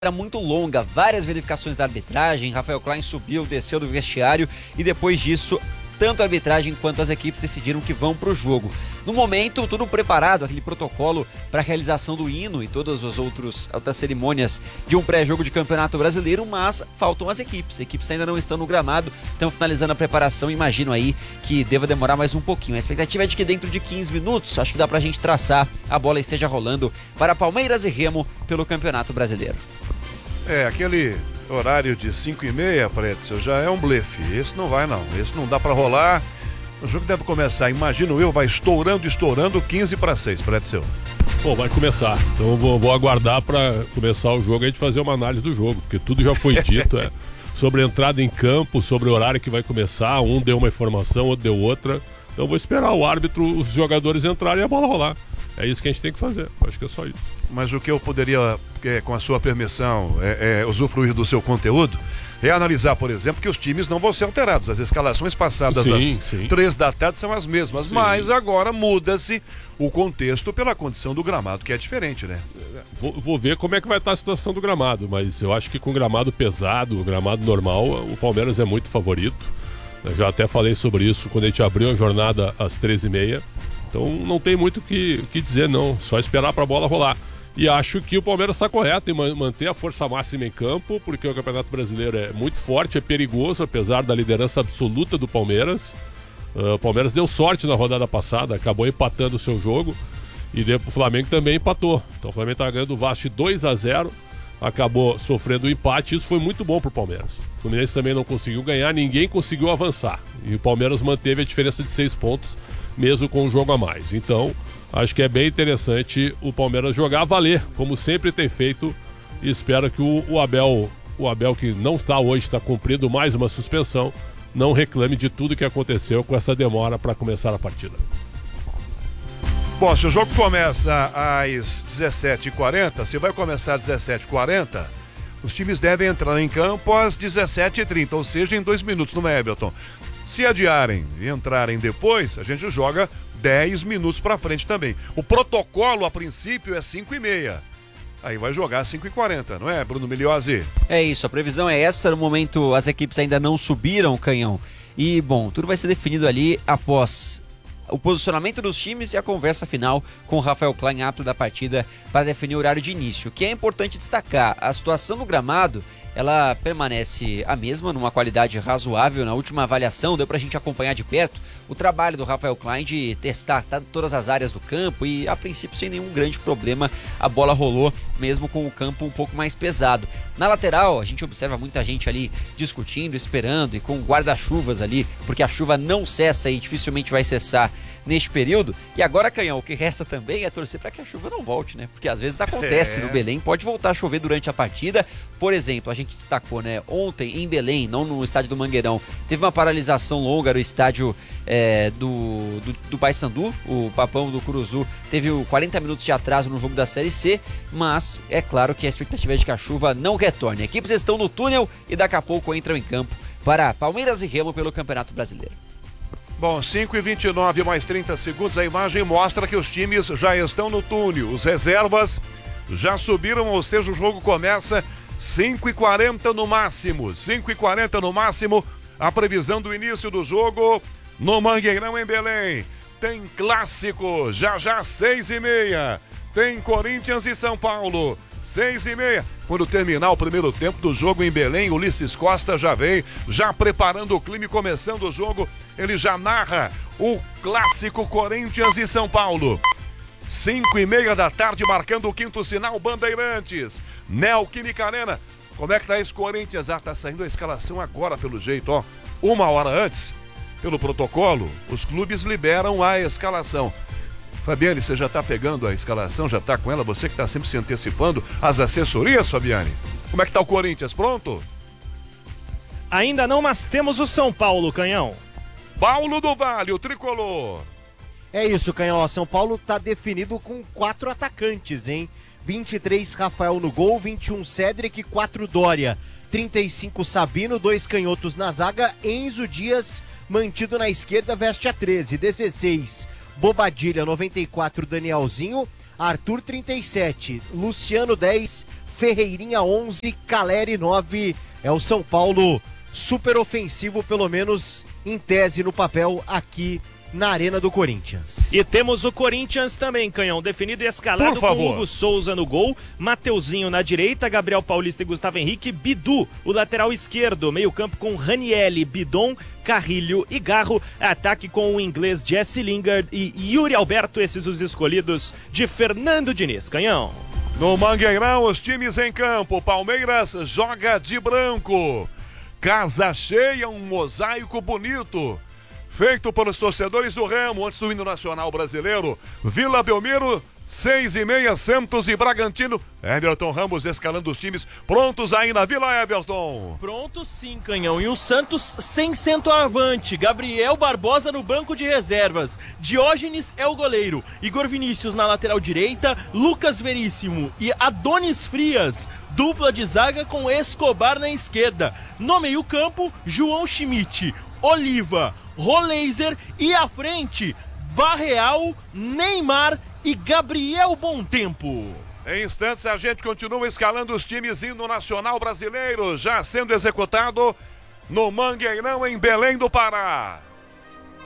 Era muito longa, várias verificações da arbitragem. Rafael Klein subiu, desceu do vestiário e depois disso, tanto a arbitragem quanto as equipes decidiram que vão para o jogo. No momento, tudo preparado, aquele protocolo para a realização do hino e todas as outras cerimônias de um pré-jogo de Campeonato Brasileiro, mas faltam as equipes. As equipes ainda não estão no gramado, estão finalizando a preparação. Imagino aí que deva demorar mais um pouquinho. A expectativa é de que dentro de 15 minutos, acho que dá para a gente traçar, a bola esteja rolando para Palmeiras e Remo pelo Campeonato Brasileiro. Aquele horário de 5h30, Pretzel, já é um blefe. Esse não vai não, esse não dá pra rolar. O jogo deve começar, imagino eu, vai estourando, 15-6, Pretzel. Bom, vai começar. Então vou aguardar pra começar o jogo e a gente fazer uma análise do jogo, porque tudo já foi dito, sobre a entrada em campo, sobre o horário que vai começar. Um deu uma informação, outro deu outra. Então vou esperar o árbitro, os jogadores entrarem e a bola rolar. É isso que a gente tem que fazer, acho que é só isso. Mas o que eu poderia, com a sua permissão, usufruir do seu conteúdo, é analisar, por exemplo, que os times não vão ser alterados. As escalações passadas às 3 da tarde são as mesmas, mas agora muda-se o contexto pela condição do gramado, que é diferente, né? Vou ver como é que vai estar a situação do gramado, mas eu acho que com gramado pesado, o gramado normal, o Palmeiras é muito favorito. Eu já até falei sobre isso quando a gente abriu a jornada às 13h30. Então não tem muito o que dizer não, só esperar para a bola rolar. E acho que o Palmeiras está correto em manter a força máxima em campo, porque o Campeonato Brasileiro é muito forte, é perigoso, apesar da liderança absoluta do Palmeiras. O Palmeiras deu sorte na rodada passada, acabou empatando o seu jogo, e o Flamengo também empatou. Então o Flamengo estava ganhando o Vasco de 2-0, acabou sofrendo o empate, isso foi muito bom para o Palmeiras. O Fluminense também não conseguiu ganhar, ninguém conseguiu avançar. E o Palmeiras manteve a diferença de 6 pontos, mesmo com um jogo a mais. Então, acho que é bem interessante o Palmeiras jogar a valer, como sempre tem feito, e espero que o Abel, que não está hoje, está cumprindo mais uma suspensão, não reclame de tudo que aconteceu com essa demora para começar a partida. Bom, se o jogo começa às 17h40, se vai começar às 17h40, os times devem entrar em campo às 17h30, ou seja, em 2 minutos, não é, Everton? Se adiarem e entrarem depois, a gente joga 10 minutos pra frente também. O protocolo, a princípio, é 5h30. Aí vai jogar 5h40, não é, Bruno Migliozzi? É isso, a previsão é essa. No momento, as equipes ainda não subiram, Canhão. E, bom, tudo vai ser definido ali após o posicionamento dos times e a conversa final com o Rafael Klein, apto da partida, para definir o horário de início. O que é importante destacar, a situação do gramado, ela permanece a mesma, numa qualidade razoável. Na última avaliação deu pra gente acompanhar de perto o trabalho do Rafael Klein de testar todas as áreas do campo e, a princípio, sem nenhum grande problema, a bola rolou mesmo com o campo um pouco mais pesado. Na lateral, a gente observa muita gente ali discutindo, esperando e com guarda-chuvas ali, porque a chuva não cessa e dificilmente vai cessar neste período. E agora, Canhão, o que resta também é torcer para que a chuva não volte, né? Porque às vezes acontece no Belém, pode voltar a chover durante a partida. Por exemplo, a gente destacou, né, ontem em Belém, não no estádio do Mangueirão, teve uma paralisação longa no estádio do Paysandu. O Papão do Curuzu teve 40 minutos de atraso no jogo da Série C, mas é claro que a expectativa é de que a chuva não retorne. Equipes estão no túnel e daqui a pouco entram em campo para Palmeiras e Remo pelo Campeonato Brasileiro. Bom, 5h29 mais 30 segundos, a imagem mostra que os times já estão no túnel. Os reservas já subiram, ou seja, o jogo começa 5h40 no máximo. 5h40 no máximo, a previsão do início do jogo no Mangueirão, em Belém. Tem clássico, já 6h30. Tem Corinthians e São Paulo, 6h30. Quando terminar o primeiro tempo do jogo em Belém, Ulisses Costa já vem, já preparando o clima e começando o jogo. Ele já narra o clássico Corinthians e São Paulo. 5h30 da tarde, marcando o 5º sinal, Bandeirantes, Neoquímica Arena. Como é que tá esse Corinthians? Tá saindo a escalação agora, pelo jeito, ó. 1 hora antes, pelo protocolo, os clubes liberam a escalação. Fabiane, você já tá pegando a escalação, já tá com ela? Você que tá sempre se antecipando as assessorias, Fabiane? Como é que tá o Corinthians? Pronto? Ainda não, mas temos o São Paulo, Canhão. Paulo do Vale, o tricolor. É isso, Canhão. São Paulo tá definido com 4 atacantes, hein? 23 Rafael no gol, 21 Cédric, 4 Dória, 35 Sabino, 2 canhotos na zaga, Enzo Dias mantido na esquerda, veste a 13, 16 Bobadilha, 94 Danielzinho, Arthur 37, Luciano 10, Ferreirinha 11, Caleri 9. É o São Paulo super ofensivo, pelo menos em tese no papel, aqui na Arena do Corinthians. E temos o Corinthians também, Canhão, definido e escalado com Hugo Souza no gol, Mateuzinho na direita, Gabriel Paulista e Gustavo Henrique, Bidu, o lateral esquerdo, meio campo com Ranieri, Bidon, Carrilho e Garro, ataque com o inglês Jesse Lingard e Yuri Alberto, esses os escolhidos de Fernando Diniz, Canhão. No Mangueirão, os times em campo, Palmeiras joga de branco, casa cheia, um mosaico bonito, feito pelos torcedores do Remo, antes do hino nacional brasileiro. Vila Belmiro, 6h30, Santos e Bragantino. Everton Ramos escalando os times. Prontos aí na Vila, Everton? Prontos sim, Canhão. E o Santos sem centroavante. Gabriel Barbosa no banco de reservas. Diógenes é o goleiro. Igor Vinícius na lateral direita. Lucas Veríssimo e Adonis Frias. Dupla de zaga com Escobar na esquerda. No meio-campo, João Schmidt, Oliva, Roleiser e à frente, Barreal, Neymar e Gabriel Bontempo. Em instantes a gente continua escalando os times hino nacional brasileiro, já sendo executado no Mangueirão em Belém do Pará.